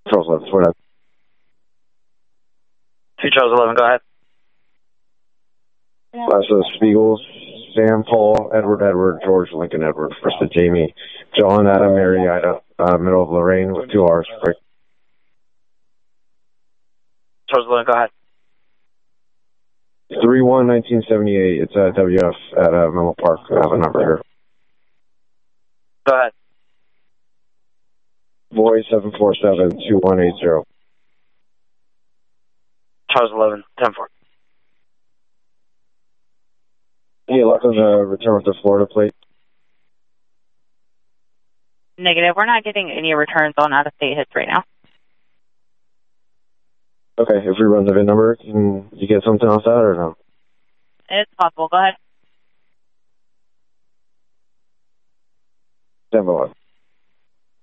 Charles 11, swear that. 2 Charles 11, go ahead. So Spiegel, Sam, Paul, Edward, George, Lincoln, Edward, first to Jamie, John, Adam, Mary, Ida, middle of Lorraine with 2 R's. Break. Charles 11, go ahead. 3-1-1978. It's at WF at Menlo Park. I have a number here. Go ahead. Boy 747-2180. Charles 11, 10-4. Yeah, luck on the return with the Florida plate. Negative. We're not getting any returns on out-of-state hits right now. Okay, if we run the VIN number, can you get something off that or no? It's possible. Go ahead. 10-1.